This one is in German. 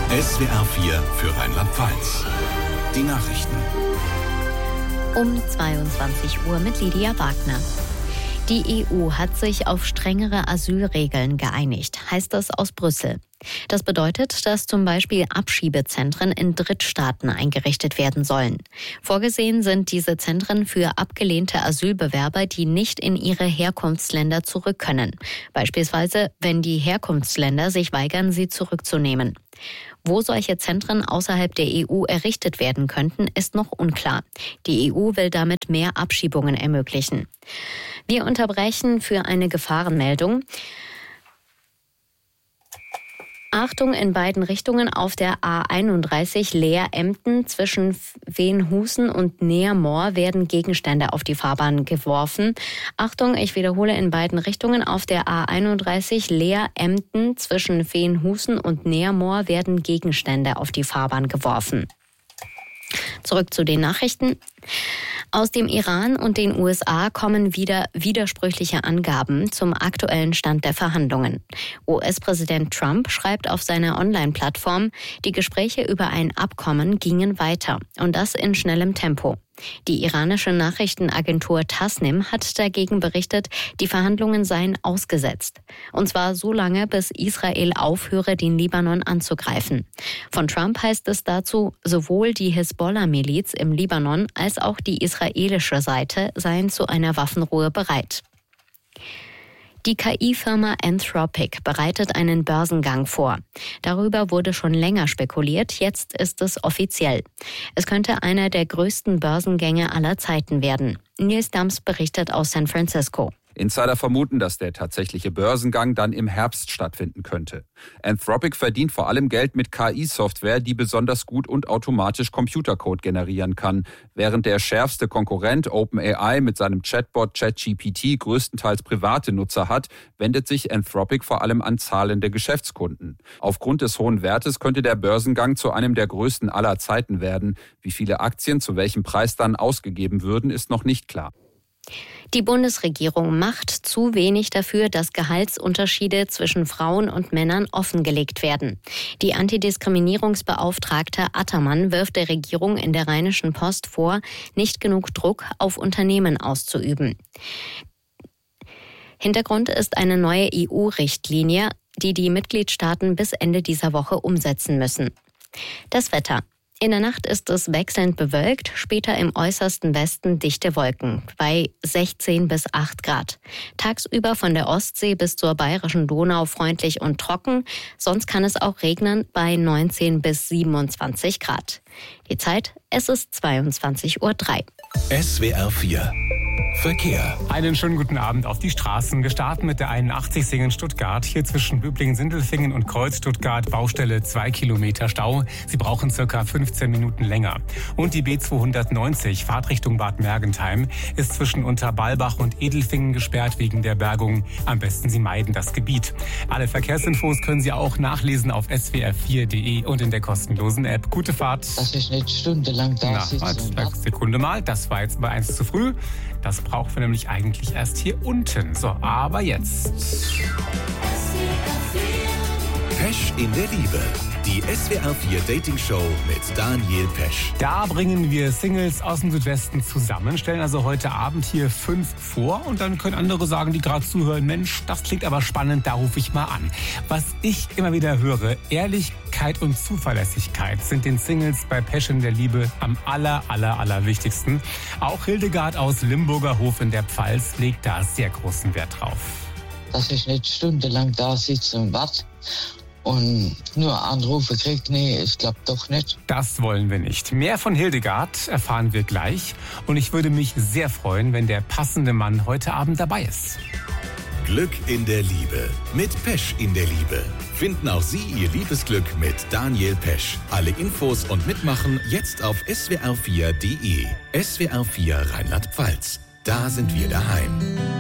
SWR 4 für Rheinland-Pfalz. Die Nachrichten. Um 22 Uhr mit Lydia Wagner. Die EU hat sich auf strengere Asylregeln geeinigt, heißt es aus Brüssel. Das bedeutet, dass zum Beispiel Abschiebezentren in Drittstaaten eingerichtet werden sollen. Vorgesehen sind diese Zentren für abgelehnte Asylbewerber, die nicht in ihre Herkunftsländer zurück können. Beispielsweise, wenn die Herkunftsländer sich weigern, sie zurückzunehmen. Wo solche Zentren außerhalb der EU errichtet werden könnten, ist noch unklar. Die EU will damit mehr Abschiebungen ermöglichen. Wir unterbrechen für eine Gefahrenmeldung. Achtung, in beiden Richtungen auf der A31 Leer-Emden zwischen Veenhusen und Neermoor werden Gegenstände auf die Fahrbahn geworfen. Achtung, ich wiederhole, in beiden Richtungen auf der A31 Leer-Emden zwischen Veenhusen und Neermoor werden Gegenstände auf die Fahrbahn geworfen. Zurück zu den Nachrichten. Aus dem Iran und den USA kommen wieder widersprüchliche Angaben zum aktuellen Stand der Verhandlungen. US-Präsident Trump schreibt auf seiner Online-Plattform, die Gespräche über ein Abkommen gingen weiter und das in schnellem Tempo. Die iranische Nachrichtenagentur Tasnim hat dagegen berichtet, die Verhandlungen seien ausgesetzt. Und zwar so lange, bis Israel aufhöre, den Libanon anzugreifen. Von Trump heißt es dazu, sowohl die Hisbollah-Miliz im Libanon als auch die israelische Seite seien zu einer Waffenruhe bereit. Die KI-Firma Anthropic bereitet einen Börsengang vor. Darüber wurde schon länger spekuliert, jetzt ist es offiziell. Es könnte einer der größten Börsengänge aller Zeiten werden. Nils Dams berichtet aus San Francisco. Insider vermuten, dass der tatsächliche Börsengang dann im Herbst stattfinden könnte. Anthropic verdient vor allem Geld mit KI-Software, die besonders gut und automatisch Computercode generieren kann. Während der schärfste Konkurrent OpenAI mit seinem Chatbot ChatGPT größtenteils private Nutzer hat, wendet sich Anthropic vor allem an zahlende Geschäftskunden. Aufgrund des hohen Wertes könnte der Börsengang zu einem der größten aller Zeiten werden. Wie viele Aktien zu welchem Preis dann ausgegeben würden, ist noch nicht klar. Die Bundesregierung macht zu wenig dafür, dass Gehaltsunterschiede zwischen Frauen und Männern offengelegt werden. Die Antidiskriminierungsbeauftragte Attermann wirft der Regierung in der Rheinischen Post vor, nicht genug Druck auf Unternehmen auszuüben. Hintergrund ist eine neue EU-Richtlinie, die die Mitgliedstaaten bis Ende dieser Woche umsetzen müssen. Das Wetter. In der Nacht ist es wechselnd bewölkt, später im äußersten Westen dichte Wolken bei 16 bis 8 Grad. Tagsüber von der Ostsee bis zur Bayerischen Donau freundlich und trocken, sonst kann es auch regnen bei 19 bis 27 Grad. Die Zeit, es ist 22:03 Uhr. SWR 4 Verkehr. Einen schönen guten Abend auf die Straßen. Gestartet mit der 81 Singen-Stuttgart. Hier zwischen Böblingen-Sindelfingen und Kreuz-Stuttgart Baustelle 2 Kilometer Stau. Sie brauchen circa 15 Minuten länger. Und die B290 Fahrtrichtung Bad Mergentheim ist zwischen Unterbalbach und Edelfingen gesperrt wegen der Bergung. Am besten Sie meiden das Gebiet. Alle Verkehrsinfos können Sie auch nachlesen auf swr4.de und in der kostenlosen App. Gute Fahrt. Dass ich nicht stundenlang da sitze. Sekunde mal, das war jetzt bei 1 zu früh. Das brauchen wir nämlich eigentlich erst hier unten. So, aber jetzt. Pesch in der Liebe. Die SWR 4 Dating Show mit Daniel Pesch. Da bringen wir Singles aus dem Südwesten zusammen, stellen also heute Abend hier 5 vor und dann können andere sagen, die gerade zuhören, Mensch, das klingt aber spannend, da rufe ich mal an. Was ich immer wieder höre, Ehrlichkeit und Zuverlässigkeit sind den Singles bei Pesch in der Liebe am allerwichtigsten. Auch Hildegard aus Limburger Hof in der Pfalz legt da sehr großen Wert drauf. Dass ich nicht stundenlang da sitze und warte und nur Anrufe kriege, nee, ich glaube doch nicht. Das wollen wir nicht. Mehr von Hildegard erfahren wir gleich. Und ich würde mich sehr freuen, wenn der passende Mann heute Abend dabei ist. Glück in der Liebe. Mit Pesch in der Liebe. Finden auch Sie Ihr Liebesglück mit Daniel Pesch. Alle Infos und Mitmachen jetzt auf swr4.de. SWR 4 Rheinland-Pfalz. Da sind wir daheim.